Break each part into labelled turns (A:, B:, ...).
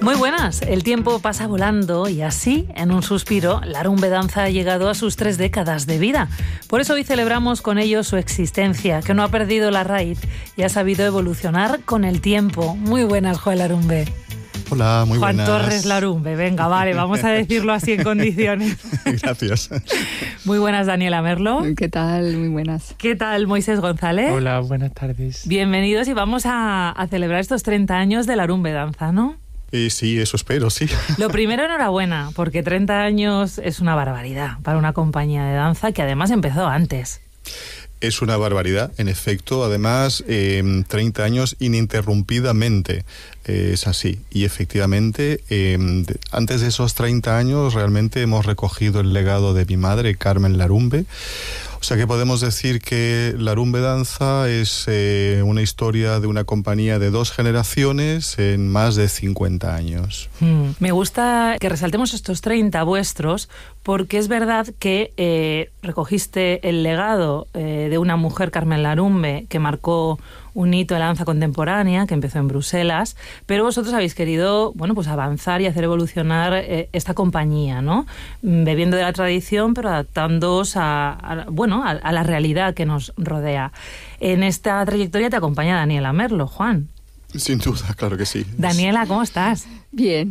A: Muy buenas, el tiempo pasa volando y así, en un suspiro, Larumbe Danza ha llegado a sus 3 décadas de vida. Por eso hoy celebramos con ello su existencia, que no ha perdido la raíz y ha sabido evolucionar con el tiempo. Muy buenas, Juan Larumbe.
B: Hola, muy
A: Juan
B: buenas.
A: Torres Larumbe, venga, vale, vamos a decirlo así en condiciones.
B: Gracias.
A: Muy buenas, Daniela Merlo.
C: ¿Qué tal? Muy buenas.
A: ¿Qué tal, Moisés González?
D: Hola, buenas tardes.
A: Bienvenidos y vamos a celebrar estos 30 años de Larumbe Danza, ¿no?
B: Sí, eso espero, sí.
A: Lo primero, enhorabuena, porque 30 años es una barbaridad para una compañía de danza que además empezó antes.
B: Es una barbaridad, en efecto. Además, 30 años ininterrumpidamente. Es así. Y efectivamente, antes de esos 30 años, realmente hemos recogido el legado de mi madre, Carmen Larumbe. O sea que podemos decir que Larumbe Danza es una historia de una compañía de 2 generaciones en más de 50 años.
A: Me gusta que resaltemos estos 30 vuestros, porque es verdad que recogiste el legado de una mujer, Carmen Larumbe, que marcó un hito de la danza contemporánea, que empezó en Bruselas, pero vosotros habéis querido, bueno, pues avanzar y hacer evolucionar esta compañía, ¿no? Bebiendo de la tradición, pero adaptándoos a la realidad que nos rodea. En esta trayectoria te acompaña Daniela Merlo, Juan.
B: Sin duda, claro que sí.
A: Daniela, ¿cómo estás?
C: Bien.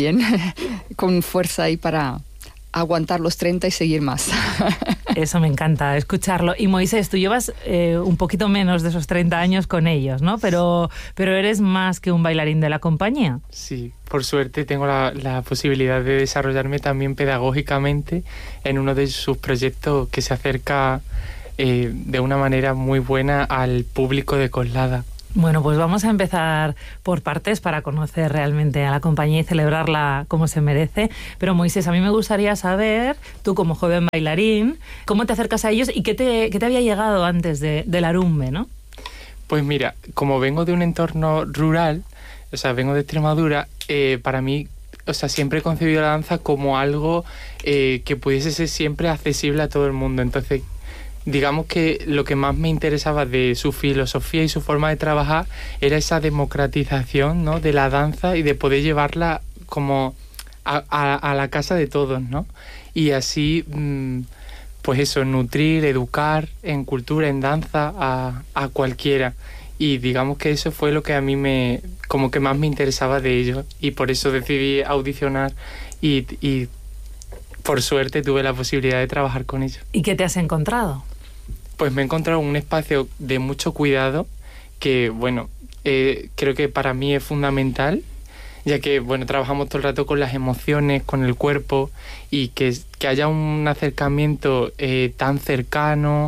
C: Con fuerza ahí para aguantar los 30 y seguir más.
A: Eso me encanta, escucharlo. Y Moisés, tú llevas un poquito menos de esos 30 años con ellos, ¿no? Pero eres más que un bailarín de la compañía.
D: Sí, por suerte tengo la posibilidad de desarrollarme también pedagógicamente en uno de sus proyectos que se acerca de una manera muy buena al público de Coslada.
A: Bueno, pues vamos a empezar por partes para conocer realmente a la compañía y celebrarla como se merece. Pero Moisés, a mí me gustaría saber, tú como joven bailarín, ¿cómo te acercas a ellos y qué te había llegado antes de Larumbe, ¿no?
D: Pues mira, como vengo de un entorno rural, o sea, vengo de Extremadura, para mí, o sea, siempre he concebido la danza como algo que pudiese ser siempre accesible a todo el mundo. Entonces, digamos que lo que más me interesaba de su filosofía y su forma de trabajar era esa democratización, ¿no?, de la danza y de poder llevarla como a la casa de todos, ¿no? Y así, pues eso, nutrir, educar en cultura, en danza a cualquiera. Y digamos que eso fue lo que a mí como que más me interesaba de ellos, y por eso decidí audicionar y por suerte tuve la posibilidad de trabajar con ellos.
A: ¿Y qué te has encontrado?
D: Pues me he encontrado un espacio de mucho cuidado que, bueno, creo que para mí es fundamental, ya que, bueno, trabajamos todo el rato con las emociones, con el cuerpo, y que haya un acercamiento tan cercano,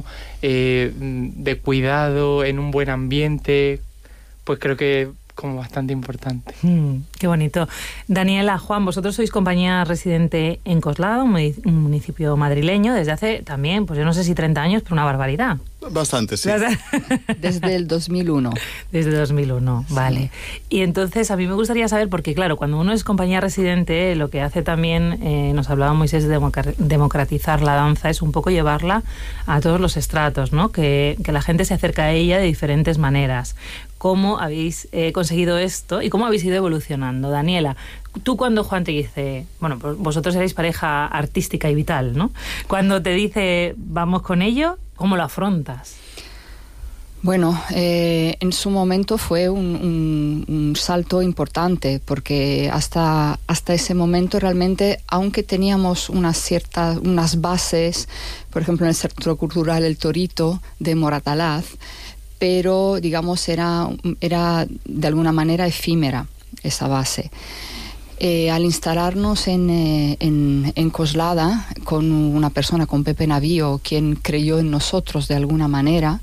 D: de cuidado, en un buen ambiente, pues creo que es como bastante importante.
A: Qué bonito. Daniela, Juan, vosotros sois compañía residente en Coslada, un municipio madrileño, desde hace también, pues yo no sé si 30 años, pero una barbaridad.
B: Bastante, sí.
C: Desde el 2001.
A: Desde 2001, sí. Vale. Y entonces a mí me gustaría saber, porque claro, cuando uno es compañía residente, lo que hace también, nos hablaba Moisés, de democratizar la danza, es un poco llevarla a todos los estratos, ¿no? Que la gente se acerca a ella de diferentes maneras. ¿Cómo habéis conseguido esto y cómo habéis ido evolucionando? Daniela, tú cuando Juan te dice, bueno, pues vosotros erais pareja artística y vital, ¿no? Cuando te dice, vamos con ello, ¿cómo lo afrontas?
C: Bueno, en su momento fue un salto importante, porque hasta ese momento realmente, aunque teníamos unas bases, por ejemplo en el Centro Cultural El Torito de Moratalaz, pero digamos era de alguna manera efímera esa base. Al instalarnos en Coslada con una persona, con Pepe Navío, quien creyó en nosotros de alguna manera,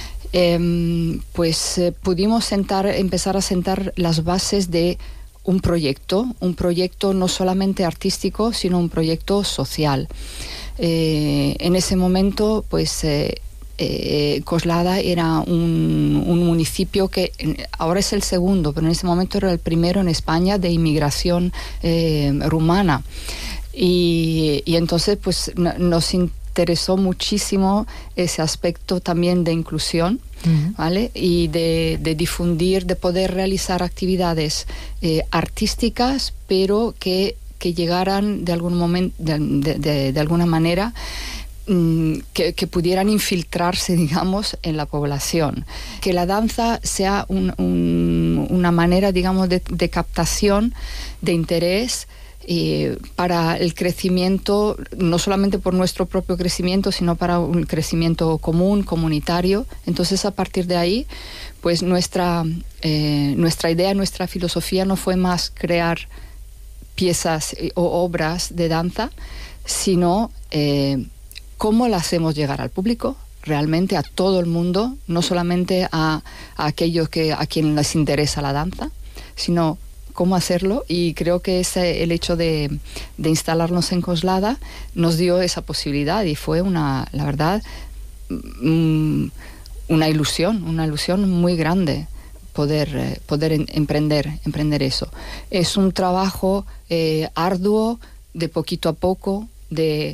C: pudimos empezar a sentar las bases de un proyecto no solamente artístico, sino un proyecto social. En ese momento, Coslada era un municipio que ahora es el segundo, pero en ese momento era el primero en España de inmigración rumana. Y entonces nos interesó muchísimo ese aspecto también de inclusión. ¿vale? Y de difundir, de poder realizar actividades artísticas, pero que llegaran de algún momento, de alguna manera, que pudieran infiltrarse, digamos, en la población. Que la danza sea una manera, digamos, de captación, de interés para el crecimiento, no solamente por nuestro propio crecimiento, sino para un crecimiento común, comunitario. Entonces, a partir de ahí, pues nuestra idea, nuestra filosofía no fue más crear piezas o obras de danza, sino cómo la hacemos llegar al público, realmente a todo el mundo, no solamente a aquellos a quien les interesa la danza, sino cómo hacerlo. Y creo que el hecho de instalarnos en Coslada nos dio esa posibilidad, y fue la verdad, una ilusión muy grande poder emprender eso. Es un trabajo arduo, de poquito a poco, de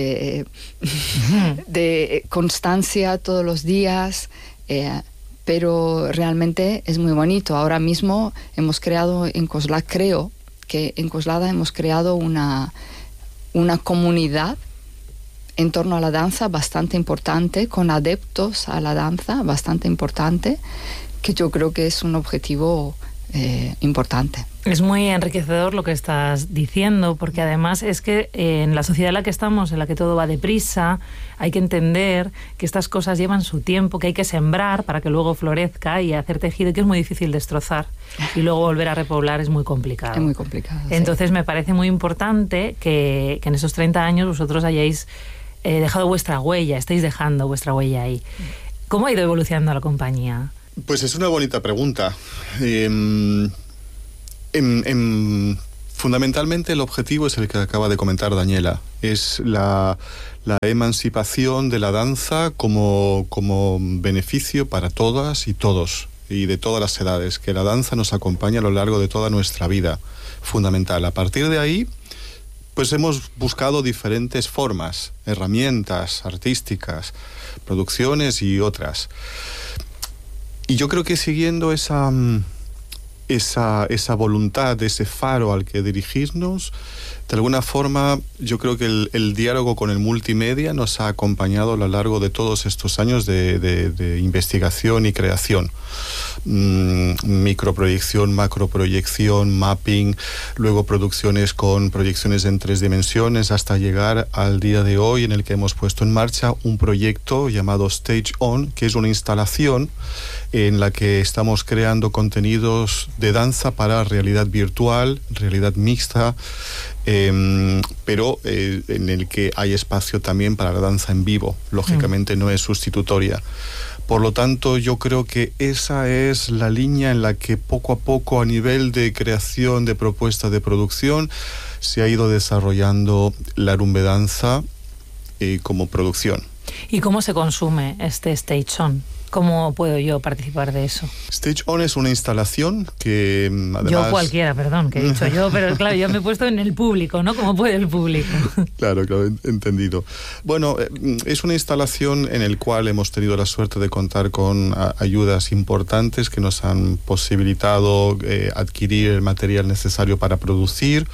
C: constancia todos los días, pero realmente es muy bonito. Ahora mismo hemos creado en Coslada, creo que en Coslada hemos creado una comunidad en torno a la danza bastante importante, con adeptos a la danza bastante importante, que yo creo que es un objetivo importante.
A: Es muy enriquecedor lo que estás diciendo, porque además es que en la sociedad en la que estamos, en la que todo va deprisa, hay que entender que estas cosas llevan su tiempo, que hay que sembrar para que luego florezca y hacer tejido, que es muy difícil destrozar, y luego volver a repoblar es muy complicado.
C: Es muy complicado.
A: Entonces me parece muy importante que en esos 30 años vosotros hayáis dejado vuestra huella, estáis dejando vuestra huella ahí. ¿Cómo ha ido evolucionando la compañía?
B: Pues es una bonita pregunta. Fundamentalmente el objetivo es el que acaba de comentar Daniela, es la emancipación de la danza como beneficio para todas y todos, y de todas las edades, que la danza nos acompaña a lo largo de toda nuestra vida, fundamental. A partir de ahí, pues hemos buscado diferentes formas, herramientas artísticas, producciones y otras. Y yo creo que siguiendo esa voluntad, ese faro al que dirigirnos, de alguna forma yo creo que el diálogo con el multimedia nos ha acompañado a lo largo de todos estos años de investigación y creación. Microproyección, macroproyección, mapping, luego producciones con proyecciones en 3 dimensiones, hasta llegar al día de hoy en el que hemos puesto en marcha un proyecto llamado Stage On, que es una instalación en la que estamos creando contenidos de danza para realidad virtual, realidad mixta, pero en el que hay espacio también para la danza en vivo. Lógicamente no es sustitutoria. Por lo tanto, yo creo que esa es la línea en la que poco a poco, a nivel de creación, de propuesta de producción, se ha ido desarrollando la rumbedanza como producción.
A: ¿Y cómo se consume este Stage On? ¿Cómo puedo yo participar de eso?
B: Stage On es una instalación que además...
A: Yo cualquiera, perdón, que he dicho yo, pero claro, yo me he puesto en el público, ¿no? ¿Cómo puede el público?
B: Claro, entendido. Bueno, es una instalación en la cual hemos tenido la suerte de contar con ayudas importantes que nos han posibilitado adquirir el material necesario para producir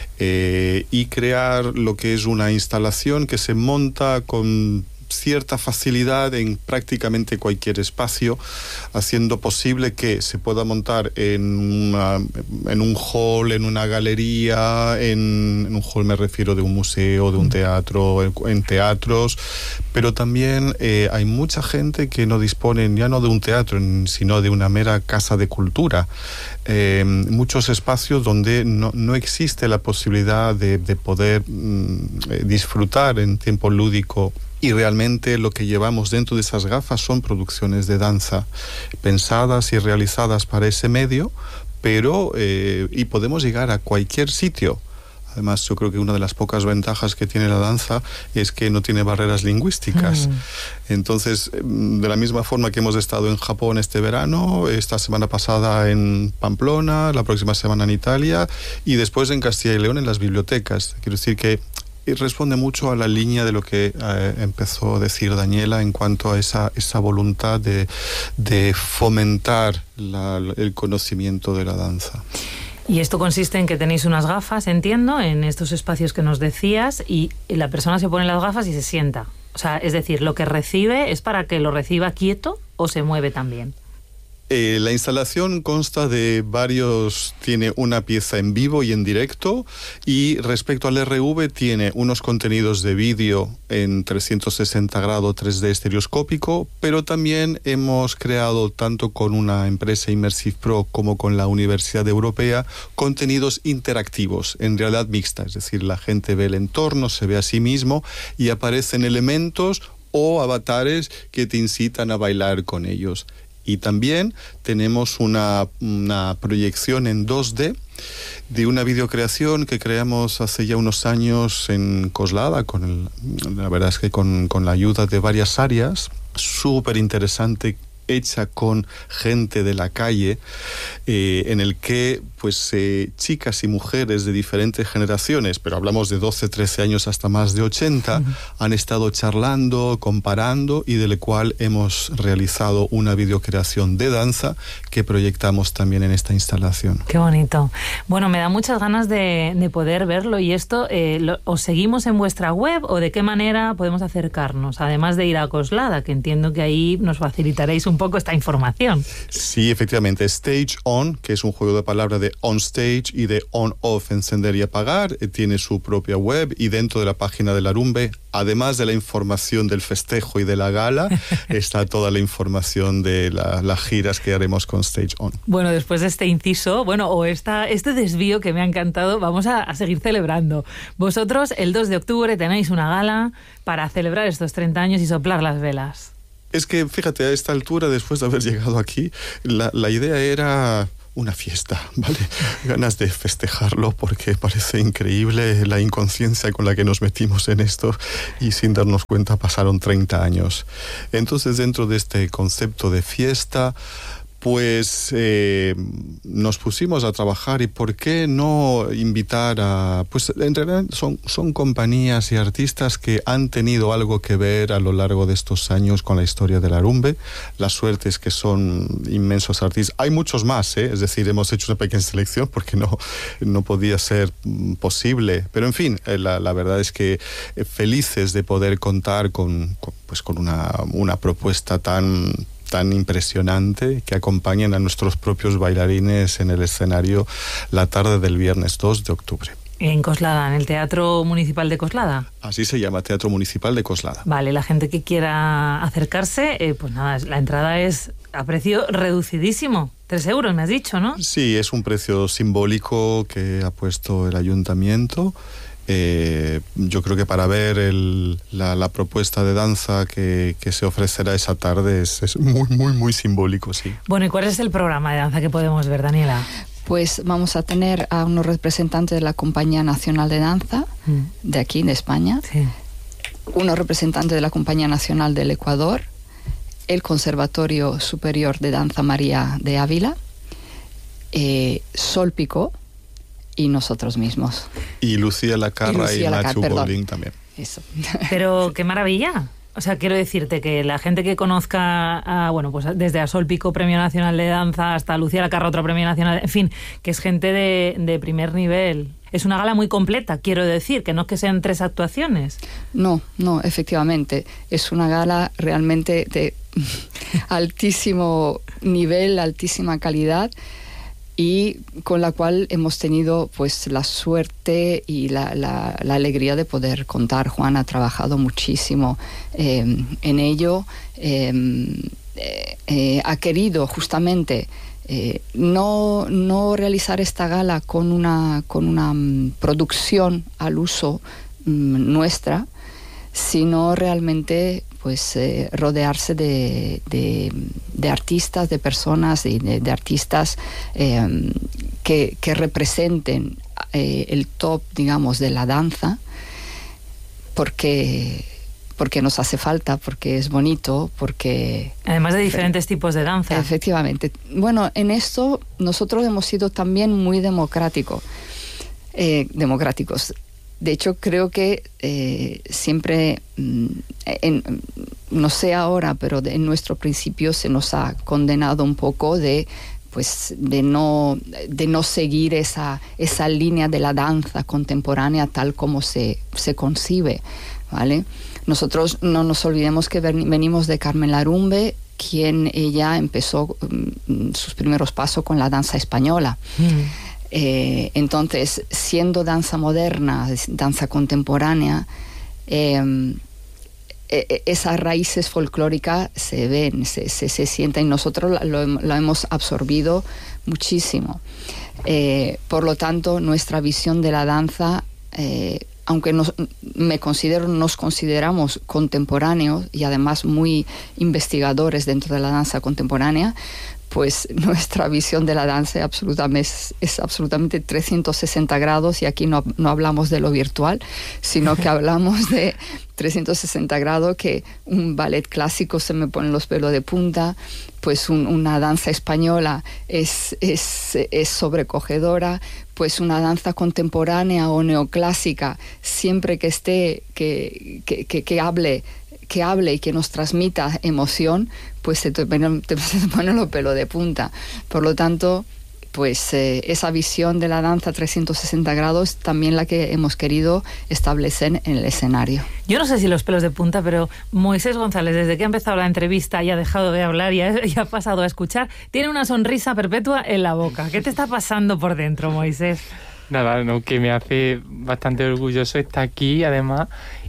B: y crear lo que es una instalación que se monta con cierta facilidad en prácticamente cualquier espacio, haciendo posible que se pueda montar en un hall, en una galería, en un hall me refiero de un museo, de un teatro, en teatros, pero también hay mucha gente que no dispone ya no de un teatro, sino de una mera casa de cultura. Muchos espacios donde no existe la posibilidad de poder disfrutar en tiempo lúdico. Y realmente lo que llevamos dentro de esas gafas son producciones de danza pensadas y realizadas para ese medio, pero y podemos llegar a cualquier sitio. Además, yo creo que una de las pocas ventajas que tiene la danza es que no tiene barreras lingüísticas. Entonces, de la misma forma que hemos estado en Japón este verano, esta semana pasada en Pamplona, la próxima semana en Italia y después en Castilla y León en las bibliotecas. Quiero decir que responde mucho a la línea de lo que empezó a decir Daniela en cuanto a esa voluntad de fomentar el conocimiento de la danza.
A: Y esto consiste en que tenéis unas gafas, entiendo, en estos espacios que nos decías, y la persona se pone las gafas y se sienta. O sea, es decir, lo que recibe es para que lo reciba quieto o se mueve también.
B: La instalación consta de tiene una pieza en vivo y en directo, y respecto al RV tiene unos contenidos de vídeo en 360 grados 3D estereoscópico, pero también hemos creado, tanto con una empresa Immersive Pro como con la Universidad Europea, contenidos interactivos en realidad mixta, es decir, la gente ve el entorno, se ve a sí mismo y aparecen elementos o avatares que te incitan a bailar con ellos. Y también tenemos una proyección en 2D de una videocreación que creamos hace ya unos años en Coslada, la verdad es que con la ayuda de varias áreas, súper interesante, hecha con gente de la calle, en el que pues chicas y mujeres de diferentes generaciones, pero hablamos de 12, 13 años hasta más de 80, han estado charlando, comparando, y del cual hemos realizado una videocreación de danza que proyectamos también en esta instalación.
A: Qué bonito. Bueno, me da muchas ganas de poder verlo. ¿Y esto os seguimos en vuestra web o de qué manera podemos acercarnos? Además de ir a Coslada, que entiendo que ahí nos facilitaréis un poco esta información.
B: Sí, efectivamente. Stage On, que es un juego de palabras de on stage y de on off, encender y apagar, tiene su propia web, y dentro de la página de la Arumbe, además de la información del festejo y de la gala, está toda la información de las giras que haremos con Stage On.
A: Bueno, después de este inciso, este desvío que me ha encantado, vamos a seguir celebrando. Vosotros el 2 de octubre tenéis una gala para celebrar estos 30 años y soplar las velas.
B: Es que, fíjate, a esta altura, después de haber llegado aquí, la idea era una fiesta, ¿vale? Ganas de festejarlo, porque parece increíble la inconsciencia con la que nos metimos en esto y sin darnos cuenta pasaron 30 años. Entonces, dentro de este concepto de fiesta, pues nos pusimos a trabajar, y por qué no invitar pues en realidad son compañías y artistas que han tenido algo que ver a lo largo de estos años con la historia de la Arumbe. La suerte es que son inmensos artistas. Hay muchos más, es decir, hemos hecho una pequeña selección porque no podía ser posible, pero en fin, la verdad es que felices de poder contar con una propuesta tan impresionante, que acompañen a nuestros propios bailarines en el escenario la tarde del viernes 2 de octubre.
A: En Coslada, en el Teatro Municipal de Coslada.
B: Así se llama, Teatro Municipal de Coslada.
A: Vale, la gente que quiera acercarse, pues nada, la entrada es a precio reducidísimo. 3 euros, me has dicho, ¿no?
B: Sí, es un precio simbólico que ha puesto el ayuntamiento. Yo creo que para ver la propuesta de danza que se ofrecerá esa tarde es muy, muy, muy simbólico, sí.
A: Bueno, ¿y cuál es el programa de danza que podemos ver, Daniela?
C: Pues vamos a tener a unos representantes de la Compañía Nacional de Danza, de aquí, de España,
A: sí,
C: unos representantes de la Compañía Nacional del Ecuador, el Conservatorio Superior de Danza María de Ávila, Sol Picó, y nosotros mismos.
B: Y Lucía Lacarra y Nacho Golding también.
C: Eso.
A: Pero qué maravilla. O sea, quiero decirte que la gente que conozca, pues desde a Sol Picó, Premio Nacional de Danza, hasta Lucía Lacarra, otro Premio Nacional, en fin, que es gente de primer nivel. Es una gala muy completa, quiero decir, que no es que sean 3 actuaciones. No, efectivamente. Es una gala realmente de altísimo nivel, altísima calidad, y con la cual hemos tenido pues la suerte y la alegría de poder contar. Juan ha trabajado muchísimo en ello, ha querido justamente no realizar esta gala con una producción al uso nuestra, sino realmente pues rodearse de artistas, de personas, de artistas que representen el top, digamos, de la danza, porque nos hace falta, porque es bonito, porque... Además de diferentes tipos de danza.
C: Efectivamente. Bueno, en esto nosotros hemos sido también muy democráticos. De hecho, creo que siempre, no sé ahora, pero en nuestro principio se nos ha condenado un poco de no seguir esa línea de la danza contemporánea tal como se concibe, ¿vale? Nosotros no nos olvidemos que venimos de Carmen Larumbe, quien ella empezó sus primeros pasos con la danza española. Entonces, siendo danza moderna, danza contemporánea, esas raíces folclóricas se ven, se sienten, y nosotros lo hemos absorbido muchísimo. Por lo tanto, nuestra visión de la danza, aunque nos consideramos contemporáneos y además muy investigadores dentro de la danza contemporánea, pues nuestra visión de la danza es absolutamente 360 grados, y aquí no hablamos de lo virtual, sino que hablamos de 360 grados, que un ballet clásico se me ponen los pelos de punta, pues una danza española es sobrecogedora, pues una danza contemporánea o neoclásica, siempre que esté, que hable y que nos transmita emoción, pues se te ponen los pelos de punta. Por lo tanto, pues esa visión de la danza 360 grados también la que hemos querido establecer en el escenario.
A: Yo no sé si los pelos de punta, pero Moisés González, desde que ha empezado la entrevista y ha dejado de hablar y ha pasado a escuchar, tiene una sonrisa perpetua en la boca. ¿Qué te está pasando por dentro, Moisés?
D: Nada, no, que me hace bastante orgulloso estar aquí, además,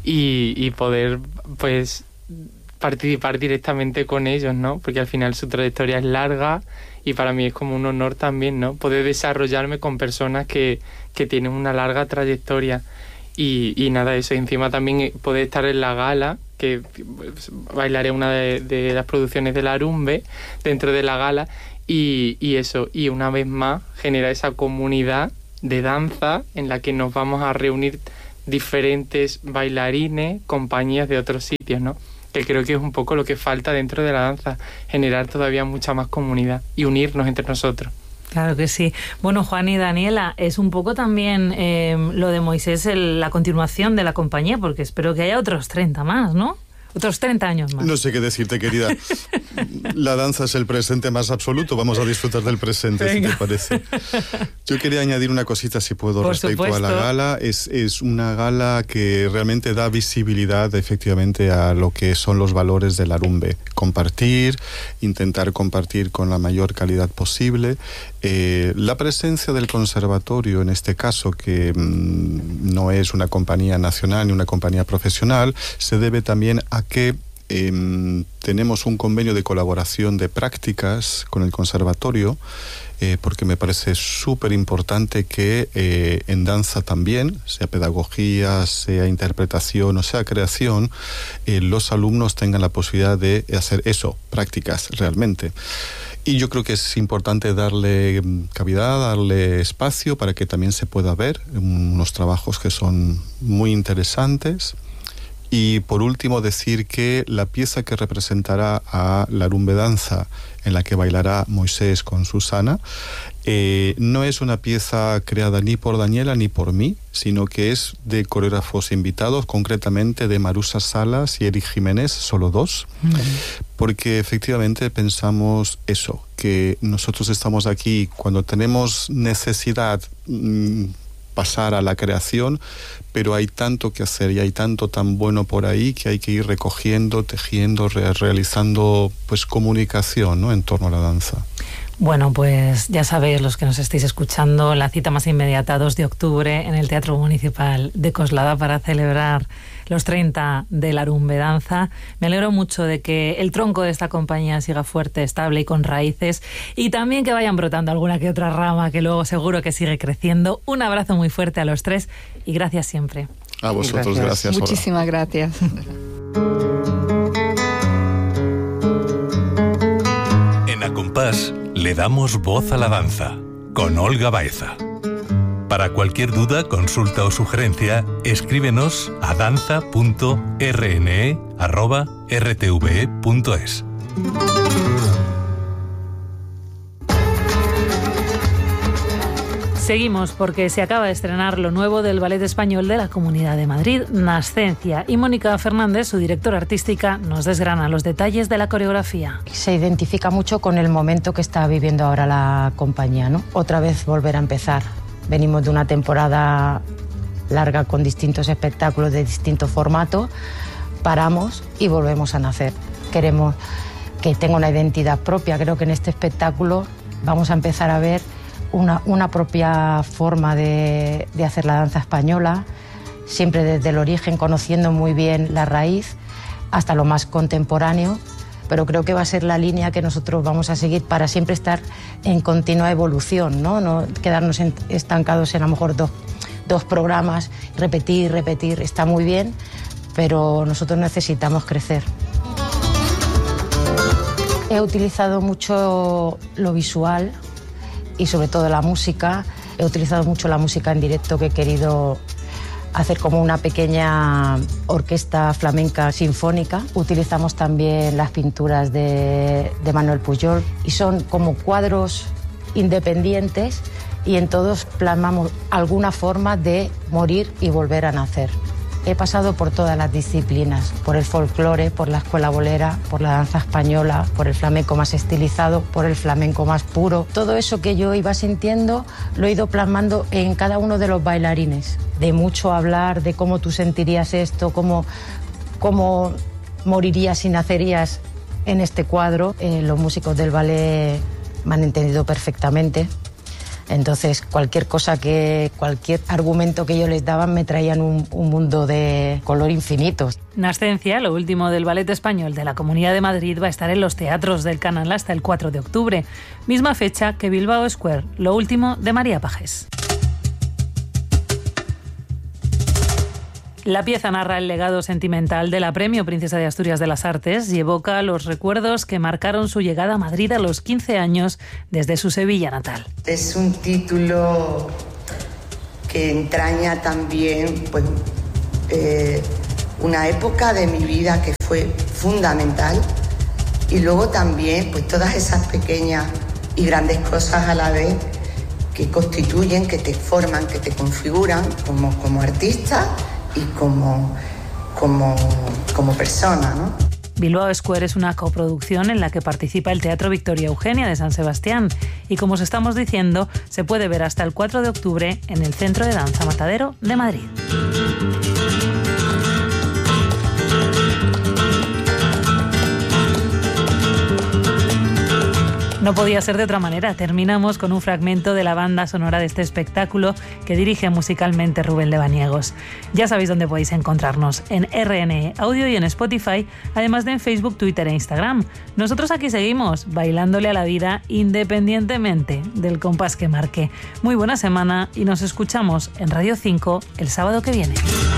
D: y poder, pues, participar directamente con ellos, ¿no? Porque al final su trayectoria es larga y para mí es como un honor también, ¿no? Poder desarrollarme con personas que tienen una larga trayectoria y nada, eso. Y encima también poder estar en la gala, que bailaré una de las producciones de Larumbe dentro de la gala, y eso, y una vez más genera esa comunidad de danza en la que nos vamos a reunir diferentes bailarines, compañías de otros sitios, ¿no? Que creo que es un poco lo que falta dentro de la danza, generar todavía mucha más comunidad y unirnos entre nosotros.
A: Claro que sí. Bueno, Juan y Daniela, es un poco también lo de Moisés la continuación de la compañía, porque espero que haya otros 30 más, ¿no? Otros 30 años más.
B: No sé qué decirte, querida. La danza es el presente más absoluto. Vamos a disfrutar del presente, venga, si te parece. Yo quería añadir una cosita, si puedo,
A: por
B: respecto
A: supuesto.
B: a la gala. Es una gala que realmente da visibilidad, efectivamente, a lo que son los valores de Larumbe. Intentar compartir con la mayor calidad posible. La presencia del conservatorio, en este caso, que no es una compañía nacional ni una compañía profesional, se debe también a que tenemos un convenio de colaboración de prácticas con el conservatorio, porque me parece súper importante que en danza también, sea pedagogía, sea interpretación o sea creación, los alumnos tengan la posibilidad de hacer eso, prácticas realmente. Y yo creo que es importante darle cavidad, darle espacio para que también se pueda ver unos trabajos que son muy interesantes. Y por último, decir que la pieza que representará a Larumbe Danza, en la que bailará Moisés con Susana, no es una pieza creada ni por Daniela ni por mí, sino que es de coreógrafos invitados, concretamente de Marusa Salas y Eric Jiménez, solo dos, porque efectivamente pensamos eso, que nosotros estamos aquí cuando tenemos necesidad pasar a la creación, pero hay tanto que hacer y hay tanto tan bueno por ahí que hay que ir recogiendo, tejiendo, realizando pues comunicación, ¿no?, en torno a la danza.
A: Bueno, pues ya sabéis, los que nos estéis escuchando, la cita más inmediata, 2 de octubre, en el Teatro Municipal de Coslada, para celebrar los 30 de Larumbe Danza. Me alegro mucho de que el tronco de esta compañía siga fuerte, estable y con raíces, y también que vayan brotando alguna que otra rama, que luego seguro que sigue creciendo. Un abrazo muy fuerte a los tres y gracias siempre.
B: A vosotros, gracias.
C: Muchísimas gracias.
E: En Acompás le damos voz a la danza, con Olga Baeza. Para cualquier duda, consulta o sugerencia, escríbenos a danza.rne@rtve.es.
A: Seguimos porque se acaba de estrenar lo nuevo del Ballet Español de la Comunidad de Madrid, Nascencia, y Mónica Fernández, su directora artística, nos desgrana los detalles de la coreografía.
F: Se identifica mucho con el momento que está viviendo ahora la compañía, ¿no? Otra vez volver a empezar. Venimos de una temporada larga con distintos espectáculos de distinto formato, paramos y volvemos a nacer. Queremos que tenga una identidad propia. Creo que en este espectáculo vamos a empezar a ver una propia forma de hacer la danza española, siempre desde el origen, conociendo muy bien la raíz, hasta lo más contemporáneo, pero creo que va a ser la línea que nosotros vamos a seguir para siempre estar en continua evolución, no quedarnos estancados en a lo mejor dos programas, repetir, está muy bien, pero nosotros necesitamos crecer. He utilizado mucho lo visual y sobre todo la música. He utilizado mucho la música en directo, que he querido hacer como una pequeña orquesta flamenca sinfónica. Utilizamos también las pinturas de Manuel Pujol y son como cuadros independientes y en todos plasmamos alguna forma de morir y volver a nacer. He pasado por todas las disciplinas, por el folclore, por la escuela bolera, por la danza española, por el flamenco más estilizado, por el flamenco más puro. Todo eso que yo iba sintiendo lo he ido plasmando en cada uno de los bailarines. De mucho hablar de cómo tú sentirías esto, cómo morirías y nacerías en este cuadro. Los músicos del ballet me han entendido perfectamente. Entonces, cualquier argumento que yo les daba me traían un mundo de color infinito.
A: Nascencia, lo último del Ballet Español de la Comunidad de Madrid, va a estar en los teatros del Canal hasta el 4 de octubre. Misma fecha que Bilbao Square, lo último de María Pajés. La pieza narra el legado sentimental de la Premio Princesa de Asturias de las Artes y evoca los recuerdos que marcaron su llegada a Madrid a los 15 años desde su Sevilla natal.
G: Es un título que entraña también una época de mi vida que fue fundamental y luego también todas esas pequeñas y grandes cosas a la vez que constituyen, que te forman, que te configuran como artista y como persona, ¿no?
A: Bilbao Square es una coproducción en la que participa el Teatro Victoria Eugenia de San Sebastián y, como os estamos diciendo, se puede ver hasta el 4 de octubre en el Centro de Danza Matadero de Madrid. No podía ser de otra manera. Terminamos con un fragmento de la banda sonora de este espectáculo que dirige musicalmente Rubén Lebaniegos. Ya sabéis dónde podéis encontrarnos, en RNE Audio y en Spotify, además de en Facebook, Twitter e Instagram. Nosotros aquí seguimos, bailándole a la vida independientemente del compás que marque. Muy buena semana y nos escuchamos en Radio 5 el sábado que viene.